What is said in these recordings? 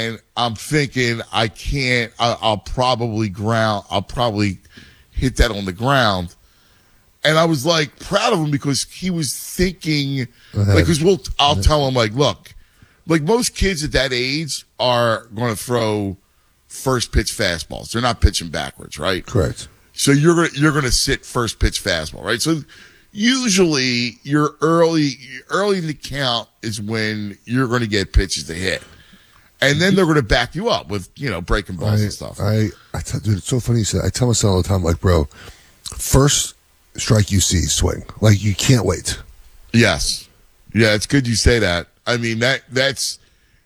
and I'm thinking I can't. I'll probably hit that on the ground. And I was like proud of him because he was thinking, like, I'll tell him, like, look, like most kids at that age are going to throw first pitch fastballs. They're not pitching backwards, right? Correct. So you're going to sit first pitch fastball, right? So usually you're early in the count is when you're going to get pitches to hit. And then they're going to back you up with, breaking balls and stuff. Dude, it's so funny you said. I tell my son all the time, like, bro, first strike you see, swing. Like, you can't wait. Yes. Yeah, it's good you say that. I mean, that's,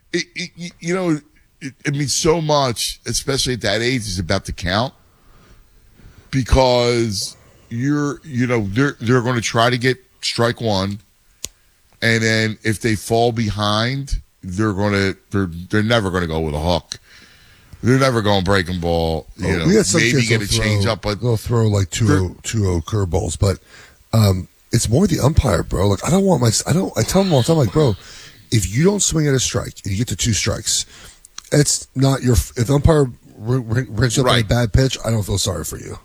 so much, especially at that age, is about the count. Because they're going to try to get strike one. And then if they fall behind, they're never going to go with a hook. They're never going breaking ball. We had some maybe kids get a change up, but they'll throw like 2-0 curveballs. But it's more the umpire, bro. Like, I tell them all the time, like, bro, if you don't swing at a strike and you get to 2 strikes, it's not your. If the umpire rings up on a bad pitch, I don't feel sorry for you.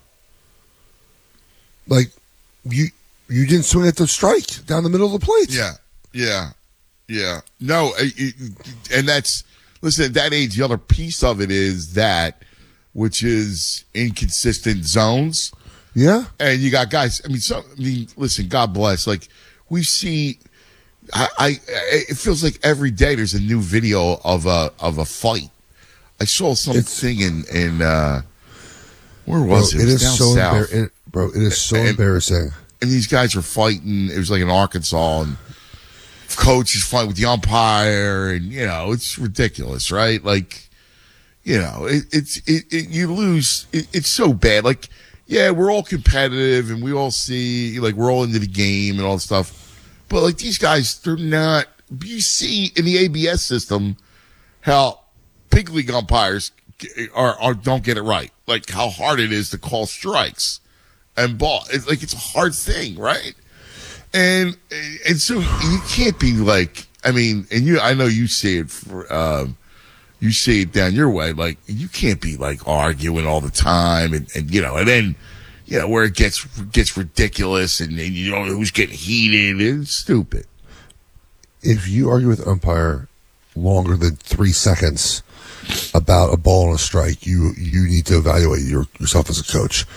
Like, you didn't swing at the strike down the middle of the plate. Yeah. No, and that's. Listen, at that age, the other piece of it is that, which is inconsistent zones. Yeah. And you got guys, listen, God bless. Like, we see, it feels like every day there's a new video of a fight. I saw something in where was it? It is down so south. It is so embarrassing. And these guys are fighting. It was like in Arkansas, and coach is fighting with the umpire, and it's ridiculous, right? Like, you lose. It's so bad. Like, yeah, we're all competitive, and we all see, like, we're all into the game and all that stuff. But like these guys, they're not. You see in the ABS system how big league umpires don't get it right. Like how hard it is to call strikes and ball. It's a hard thing, right? And so you can't be like, I know you see it you see it down your way. Like, you can't be like arguing all the time and then, where it gets ridiculous and who's getting heated. It's stupid. If you argue with an umpire longer than 3 seconds about a ball and a strike, you need to evaluate yourself as a coach.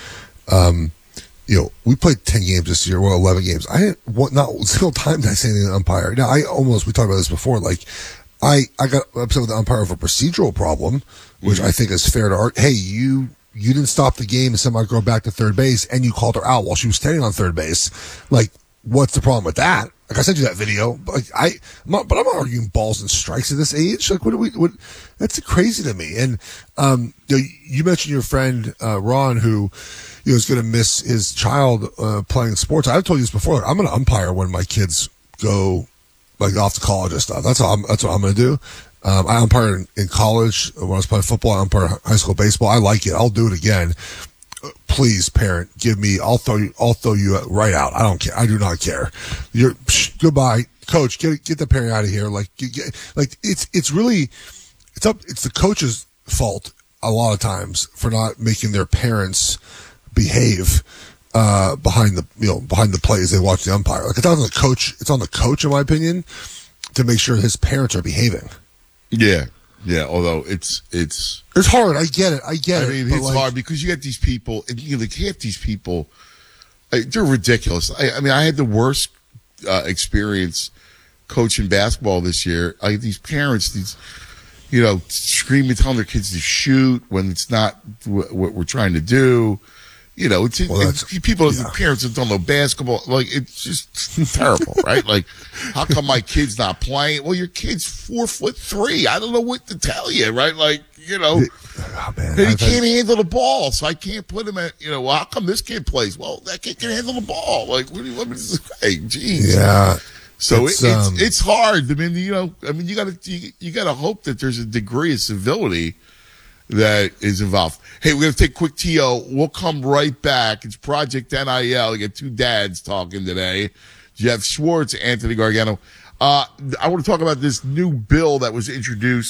We played 10 games this year, 11 games. Not a single time did I say anything to the umpire. Now, we talked about this before, like, I got upset with the umpire over a procedural problem, which I think is fair to argue. Hey, you didn't stop the game and send my girl back to third base, and you called her out while she was standing on third base. Like, what's the problem with that? Like, I sent you that video, but I'm not arguing balls and strikes at this age. Like, what? That's crazy to me. And you mentioned your friend Ron, who is going to miss his child playing sports. I've told you this before. I'm going to umpire when my kids go like off to college and stuff. That's what I'm going to do. I umpired in college when I was playing football. I umpired high school baseball. I like it. I'll do it again. Please, parent, give me. I'll throw you right out. I don't care. I do not care. Goodbye, coach. Get the parent out of here. Like, it's really it's the coach's fault a lot of times for not making their parents behave behind the play as they watch the umpire. Like, it's on the coach. It's on the coach, in my opinion, to make sure his parents are behaving. Yeah. Although it's hard. I get it. It's hard because you get these people, and half these people, they're ridiculous. I had the worst experience coaching basketball this year. I had these parents, screaming, telling their kids to shoot when it's not what we're trying to do. Parents that don't know basketball, like, it's just terrible, right? Like, how come my kid's not playing? Well, your kid's 4'3". I don't know what to tell you, right? Like, he can't handle the ball, so I can't put him at, well, how come this kid plays? Well, that kid can handle the ball. Like, what do you want me to say? Jeez. Yeah. So it's hard. You gotta hope that there's a degree of civility that is involved. Hey, we're going to take a quick TO. We'll come right back. It's Project NIL. You got two dads talking today. Jeff Schwartz, Anthony Gargano. I want to talk about this new bill that was introduced